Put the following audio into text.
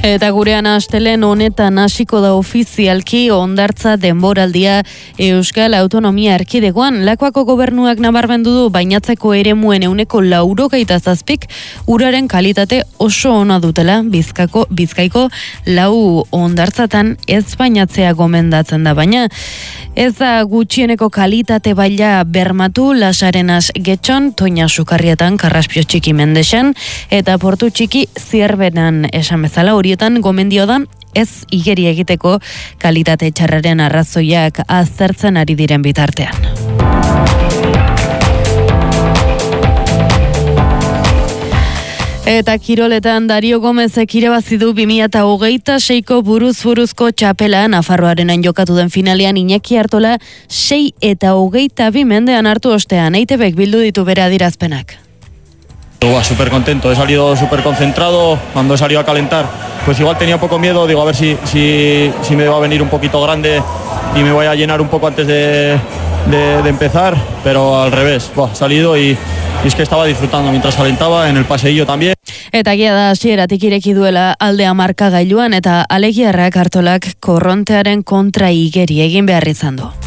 Eta gurean astelen honetan hasiko da ofizialki hondartza denboraldia Euskal Autonomia Erkidegoan. Lakuako gobernuak nabarmendu du bainatzeko eremuen 97%, uraren kalitate oso ona dutela. Bizkaiko 4 hondartzatan ez bainatzea gomendatzen da, baina ez da gutxieneko kalitate baila bermatu. Lasarenas Getxon, Toña Sukarrietan, Karraspio Txiki Mendexen eta Portu Txiki Zierbenan esan bezala. Horietan gomendio da ez igeri egiteko kalitate txarraren arrazoiak aztertzen ari diren bitartean. Eta kiroletan Dario Gomezek irabazi du 2026ko buruzko txapela. Nafarroarenan jokatu den finalean Iñaki Artola 6 eta 22 mendean hartu ostean. EITBek bildu ditu bere adierazpenak. Súper contento, he salido súper concentrado. Cuando he salido a calentar, pues igual tenía poco miedo, digo a ver si me va a venir un poquito grande y me voy a llenar un poco antes de empezar, pero al revés, he salido y es que estaba disfrutando mientras calentaba, en el paseillo también. Eta egia da hasieratik ireki duela aldea markagailuan eta alegiarrak Artolak korrontearen kontra igeri egin behar izan du.